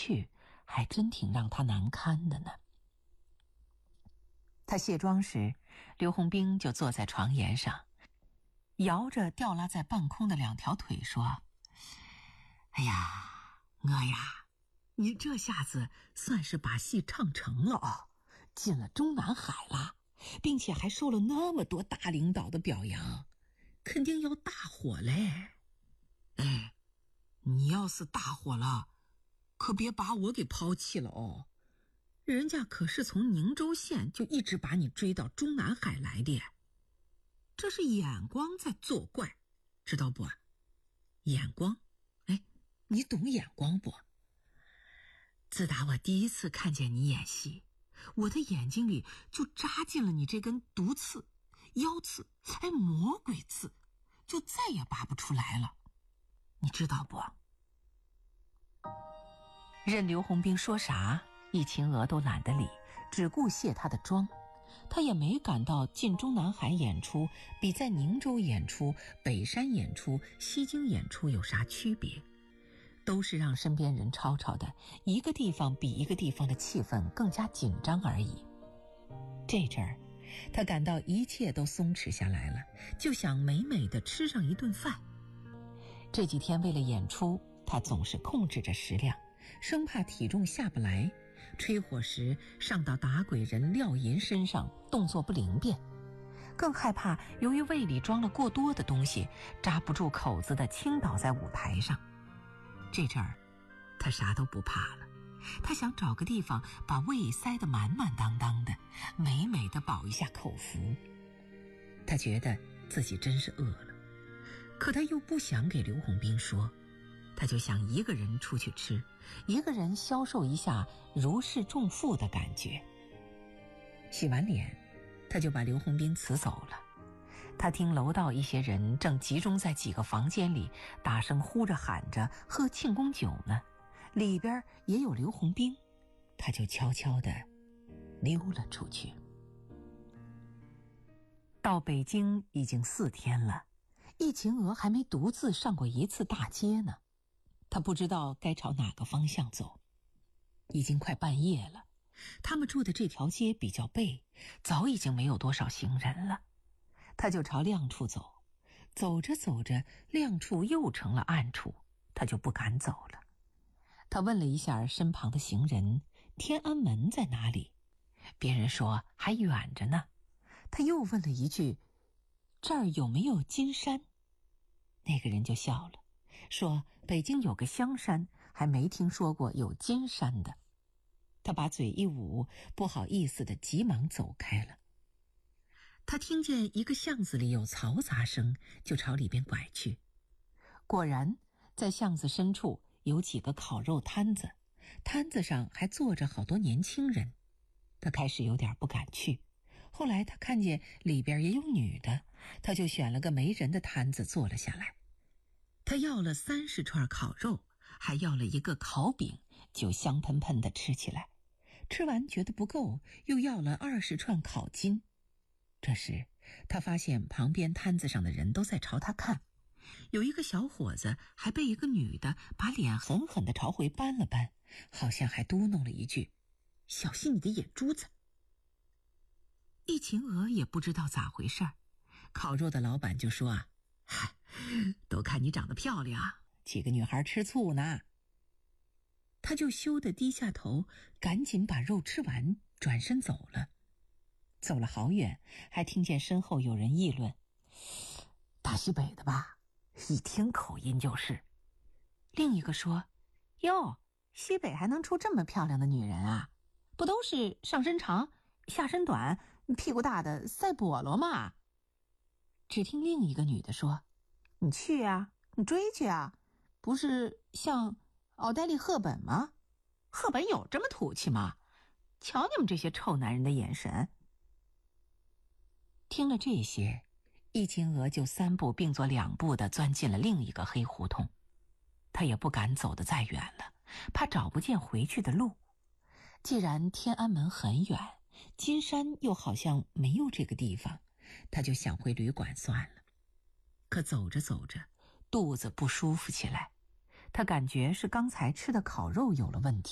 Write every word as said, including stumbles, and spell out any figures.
去，还真挺让他难堪的呢。他卸妆时，刘洪兵就坐在床沿上，摇着吊拉在半空的两条腿说：哎呀，我呀，你这下子算是把戏唱成了哦，进了中南海了，并且还受了那么多大领导的表扬，肯定要大火嘞。哎，你要是大火了，可别把我给抛弃了哦。人家可是从宁州县就一直把你追到中南海来的，这是眼光在作怪，知道不？眼光，哎，你懂眼光不？自打我第一次看见你演戏，我的眼睛里就扎进了你这根毒刺、妖刺，哎，魔鬼刺，就再也拔不出来了，你知道不？任刘洪兵说啥，易秦娥都懒得理，只顾卸他的妆。他也没感到进中南海演出比在宁州演出、北山演出、西京演出有啥区别，都是让身边人吵吵的，一个地方比一个地方的气氛更加紧张而已。这阵儿，他感到一切都松弛下来了，就想美美的吃上一顿饭。这几天为了演出，他总是控制着食量，生怕体重下不来，吹火时上到打鬼人廖银身上，动作不灵便，更害怕由于胃里装了过多的东西，扎不住口子的倾倒在舞台上。这阵儿他啥都不怕了，他想找个地方把胃塞得满满当当的，美美的饱一下口福。他觉得自己真是饿了，可他又不想给刘洪兵说，他就想一个人出去吃，一个人消受一下如释重负的感觉。洗完脸，他就把刘洪兵辞走了。他听楼道一些人正集中在几个房间里大声呼着喊着喝庆功酒呢，里边也有刘洪兵，他就悄悄地溜了出去。到北京已经四天了，易秦娥还没独自上过一次大街呢，他不知道该朝哪个方向走。已经快半夜了，他们住的这条街比较背，早已经没有多少行人了。他就朝亮处走，走着走着，亮处又成了暗处，他就不敢走了。他问了一下身旁的行人，天安门在哪里？别人说还远着呢。他又问了一句，这儿有没有金山？那个人就笑了，说北京有个香山，还没听说过有金山的。他把嘴一捂，不好意思的急忙走开了。他听见一个巷子里有嘈杂声，就朝里边拐去。果然在巷子深处有几个烤肉摊子，摊子上还坐着好多年轻人。他开始有点不敢去，后来他看见里边也有女的，他就选了个没人的摊子坐了下来。他要了三十串烤肉，还要了一个烤饼，就香喷喷地吃起来。吃完觉得不够，又要了二十串烤筋。这时他发现旁边摊子上的人都在朝他看，有一个小伙子还被一个女的把脸狠狠地朝回扳了扳，好像还嘟哝了一句，小心你的眼珠子。易秦娥也不知道咋回事，烤肉的老板就说啊，嗨，都看你长得漂亮，几个女孩吃醋呢。他就羞得低下头，赶紧把肉吃完，转身走了。走了好远，还听见身后有人议论，大西北的吧，一听口音就是。另一个说，哟，西北还能出这么漂亮的女人啊？不都是上身长下身短屁股大的赛菠萝吗？只听另一个女的说，你去啊，你追去啊，不是像奥黛丽·赫本吗？赫本有这么土气吗？瞧你们这些臭男人的眼神。听了这些，易秦娥就三步并作两步地钻进了另一个黑胡同。他也不敢走得再远了，怕找不见回去的路。既然天安门很远，金山又好像没有这个地方，他就想回旅馆算了。可走着走着，肚子不舒服起来，他感觉是刚才吃的烤肉有了问题。